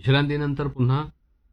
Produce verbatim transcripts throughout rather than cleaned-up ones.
विश्रांतीनंतर पुन्हा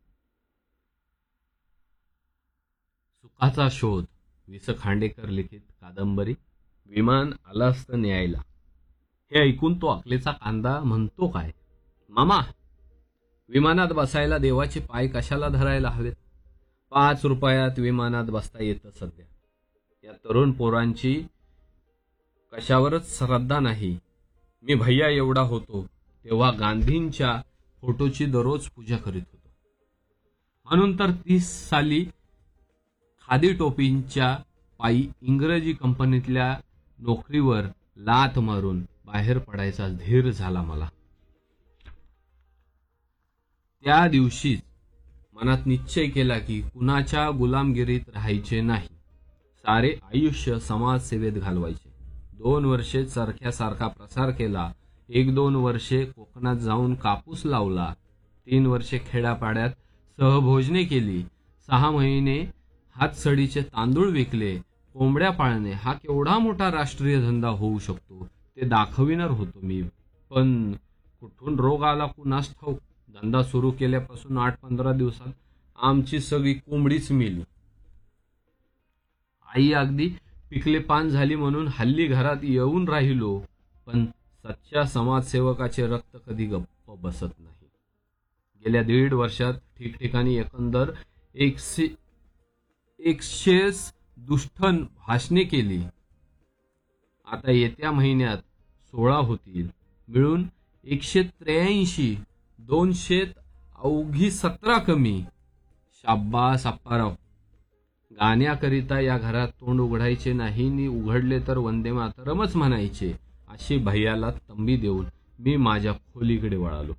सुखाचा शोध, वि स खांडेकर लिखित कादंबरी विमान आलं असतं न्यायला. हे ऐकून तो अकलेचा कांदा म्हणतो काय, मामा विमानात बसायला देवाचे पाय कशाला धरायला हवेत? पाच रुपयात विमानात बसता येतं सध्या. या तरुण पोरांची कशावरच श्रद्धा नाही. मी भैया एवढा होतो तेव्हा गांधींच्या फोटोची दररोज पूजा करीत होतो. म्हणून तर तीस साली खादी टोपींच्या पायी इंग्रजी कंपनीतल्या नोकरीवर लाथ मारून बाहेर पडायचा धीर झाला मला. त्या दिवशीच मनात निश्चय केला की कुणाच्या गुलामगिरीत राहायचे नाही. सारे आयुष्य समाजसेवेत घालवायचे. दोन वर्षे चरख्यासारखा प्रसार केला. एक दोन वर्षे कोकणात जाऊन कापूस लावला. तीन वर्षे खेड्यापाड्यात सहभोजने केली. सहा महिने हातसडीचे तांदूळ विकले. कोंबड्या पाळणे हा केवढा मोठा राष्ट्रीय धंदा होऊ शकतो ते दाखविणार होतो मी. पण कुठून रोग आला कुणास ठाऊक. धंदा सुरू केल्यापासून आठ पंधरा दिवसात आमची सगळी कोंबडीच मेली. आई अगदी पिकले पान झाली म्हणून हल्ली घरात येऊन राहिलो. पण सच्च्या समाजसेवकाचे रक्त कधी गप्प बसत नाही. गेल्या दीड वर्षात ठिकठिकाणी एकंदर एकशे एकशेच दुष्टन भाषणे केली. आता येत्या महिन्यात सोळा होतील. मिळून एकशे त्र्याऐंशी. दोनशेत अवघी सतरा कमी. शाब्बास अप्पाराव. गाण्याकरिता या घरात तोंड उघडायचे नाही नि उघडले तर वंदे मातरमच म्हणायचे अशी भैयाला तंबी देऊन मी माझ्या खोलीकडे वळालो.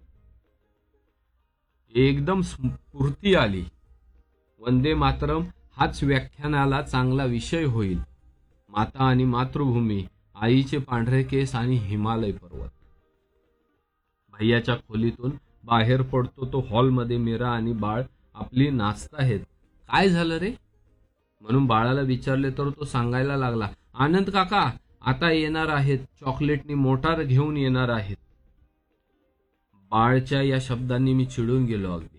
एकदम स्फूर्ती आली. वंदे मातरम हाच व्याख्यानाला चांगला विषय होईल. माता आणि मातृभूमी, आईचे पांढरे केस आणि हिमालय पर्वत. भैयाच्या खोलीतून बाहेर पडतो तो हॉलमध्ये मीरा आणि बाळ आपली नाचताहेत. काय झालं रे म्हणून बाळाला विचारले तर तो सांगायला लागला, आनंद काका आता येणार आहेत, चॉकलेटनी मोटार घेऊन येणार आहेत. बाळच्या या शब्दांनी मी चिडून गेलो अगदी.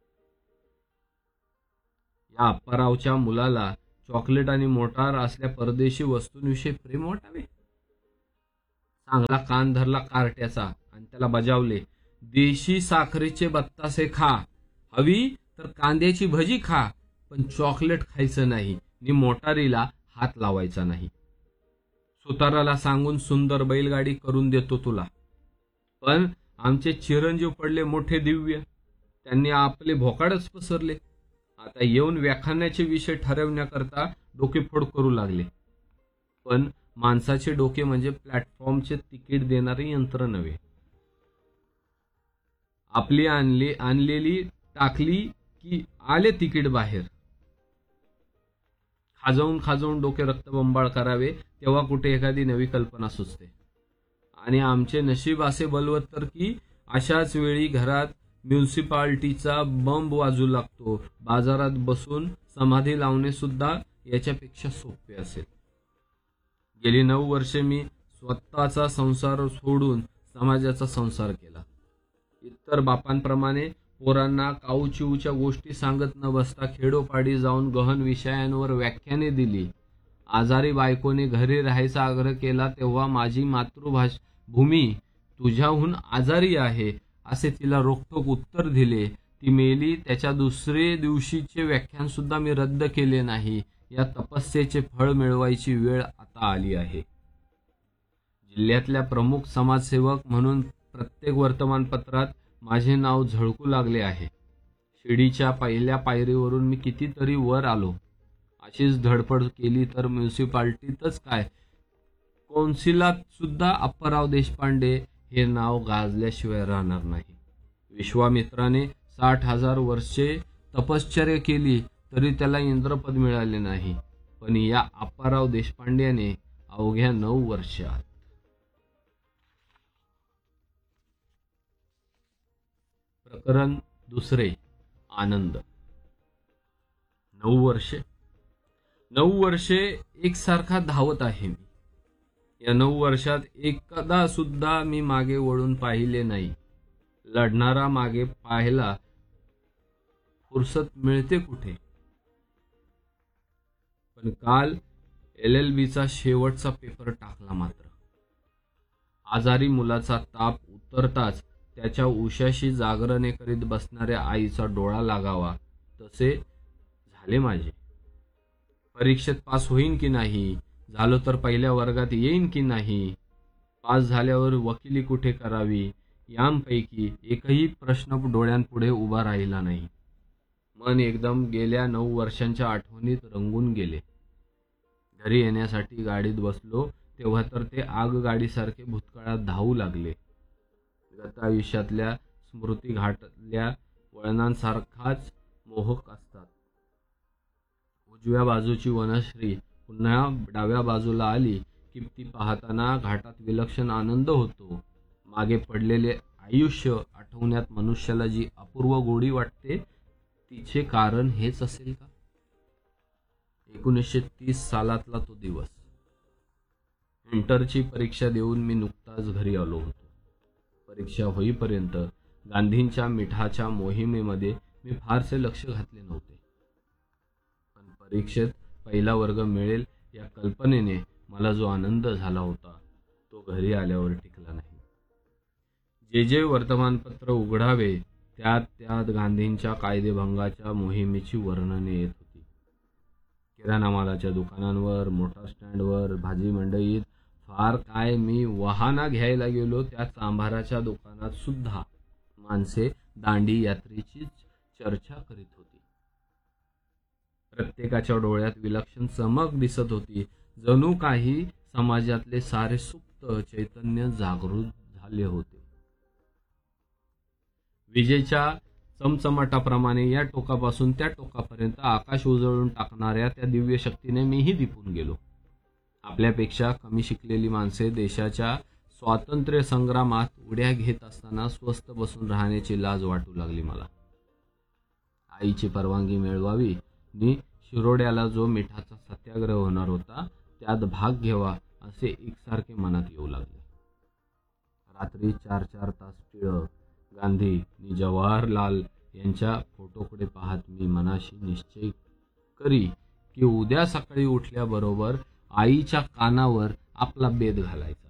या अप्पारावच्या मुलाला चॉकलेट आणि मोटार असल्या परदेशी वस्तूंविषयी प्रेम वाटावे. चांगला कान धरला कार्ट्याचा आणि त्याला बजावले, देशी साखरेचे बत्तासे खा, हवी तर कांद्याची भजी खा, पण चॉकलेट खायचं नाही नि मोटारीला हात लावायचा नाही. सुताराला सांगून सुंदर बैलगाडी करून देतो तुला. पण आमचे चिरंजीव पडले मोठे दिव्य. त्यांनी आपले भोकाडच पसरले. आता येऊन व्याख्यानाचे विषय ठरवण्याकरता डोकेफोड करू लागले. पण माणसाचे डोके म्हणजे प्लॅटफॉर्मचे तिकीट देणारे यंत्र नव्हे. आपली आणली आणलेली टाकली की आले तिकीट बाहेर. खाजवून खाजवून डोके रक्तबंबाळ करावे तेव्हा कुठे एखादी नवी कल्पना सुचते. आणि आमचे नशीब असे बलवत्तर की अशाच वेळी घरात म्युन्सिपाल्टीचा बंब वाजू लागतो. बाजारात बसून समाधी लावणे सुद्धा याच्यापेक्षा सोपे असेल. गेली नऊ वर्षे मी स्वतःचा संसार सोडून समाजाचा संसार केला. इतर बापांप्रमाणे पोरांना काऊचिऊच्या गोष्टी सांगत न बसता खेडोपाडी जाऊन गहन विषयांवर व्याख्याने दिली. आजारी बायकोने घरी राहायचा आग्रह केला तेव्हा माझी मातृभाषा भूमी तुझ्याहून आजारी आहे असे तिला रोखठोक उत्तर दिले. ती मेली त्याच्या दुसरे दिवशीचे व्याख्यान सुद्धा मी रद्द केले नाही. या तपस्येचे फळ मिळवायची वेळ आता आली आहे. जिल्ह्यातल्या प्रमुख समाजसेवक म्हणून प्रत्येक वर्तमानपत्रात माझे नाव झळकू लागले आहे. शिडीच्या पहिल्या पायरीवरून मी कितीतरी वर आलो. अशीच धडपड केली तर म्युन्सिपाल्टीतच काय कौन्सिलात सुद्धा अप्पाराव देशपांडे हे नाव गाजल्याशिवाय राहणार नाही. विश्वामित्राने साठ हजार वर्षे तपश्चर्या केली तरी त्याला इंद्रपद मिळाले नाही. पण या अप्पाराव देशपांड्याने अवघ्या नऊ वर्षात. प्रकरण दुसरे, आनंद. नऊ वर्षे नऊ वर्षे एकसारखा धावत आहे मी. या नऊ वर्षात एकदा सुद्धा मी मागे वळून पाहिले नाही. लढणारा मागे पाहायला फुरसत मिळते कुठे. पण काल एल एल बीचा शेवटचा पेपर टाकला मात्र. आजारी मुलाचा ताप उतरताच त्याच्या उशाशी जागरणे करीत बसणाऱ्या आईचा डोळा लागावा तसे झाले माझे. परीक्षेत पास होईन की नाही, झालो तर पहिल्या वर्गात येईन की नाही, पास झाल्यावर वकिली कुठे करावी, यांपैकी एकही प्रश्न डोळ्यांपुढे उभा राहिला नाही. मन एकदम गेल्या नऊ वर्षांच्या आठवणीत रंगून गेले. घरी येण्यासाठी गाडीत बसलो तेव्हा तर ते आगगाडीसारखे भूतकाळात धावू लागले. गत आयुष्यातल्या स्मृती घाटल्या वळणांसारखाच मोहक असतात. उजव्या बाजूची वनश्री पुन्हा डाव्या बाजूला आली की ती पाहताना घाटात विलक्षण आनंद होतो. मागे पडलेले आयुष्य आठवण्यात मनुष्याला जी अपूर्व गोडी वाटते तिचे कारण हेच असेल का. एकोणीसशे तीस सालातला तो दिवस. इंटरची परीक्षा देऊन मी नुकताच घरी आलो होतो. परीक्षा होईपर्यंत गांधींच्या मिठाच्या मोहिमेमध्ये मी फारसे लक्ष घातले नव्हते. पण परीक्षेत पहिला वर्ग मिळेल या कल्पनेने मला जो आनंद झाला होता तो घरी आल्यावर टिकला नाही. जे जे वर्तमानपत्र उघडावे त्यात त्यात गांधींच्या कायदेभंगाच्या मोहिमेची वर्णने येत होती. किराणा मालाच्या दुकानांवर, मोटार स्टँडवर, भाजी मंडईत, फार काय मी वाहना घ्यायला गेलो त्या चांभाराच्या दुकानात सुद्धा माणसे दांडी यात्रेची चर्चा करीत होती. प्रत्येकाच्या डोळ्यात विलक्षण चमक दिसत होती. जणू काही समाजातले सारे सुप्त चैतन्य जागृत झाले होते. विजेच्या चमचमाटाप्रमाणे या टोकापासून त्या टोकापर्यंत आकाश उजळून टाकणाऱ्या त्या दिव्य शक्तीने मीही दिपून गेलो. आपल्यापेक्षा कमी शिकलेली माणसे देशाच्या स्वातंत्र्य संग्रामात उड्या घेत असताना स्वस्थ बसून राहण्याची लाज वाटू लागली मला. आईची परवानगी मिळवावी नि शिरोड्याला जो मिठाचा सत्याग्रह होणार होता त्यात भाग घ्यावा असे एकसारखे मनात येऊ लागले. रात्री चार चार तास टिळक, गांधी नि जवाहरलाल यांच्या फोटोकडे पाहत मी मनाशी निश्चय करी की उद्या सकाळी उठल्याबरोबर आईच्या कानावर आपला बेद घालायचा.